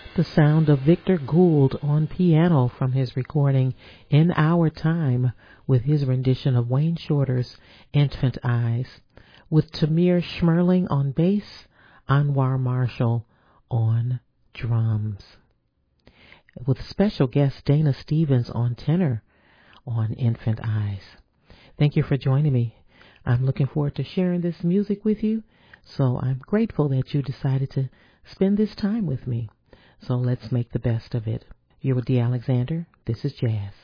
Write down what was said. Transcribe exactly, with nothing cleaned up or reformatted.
The sound of Victor Gould on piano from his recording In Our Time with his rendition of Wayne Shorter's Infant Eyes, with Tamir Schmerling on bass, Anwar Marshall on drums, with special guest Dana Stevens on tenor on Infant Eyes. Thank you for joining me. I'm looking forward to sharing this music with you, so I'm grateful that you decided to spend this time with me. So let's make the best of it. You're with Dee Alexander. This is Jazz.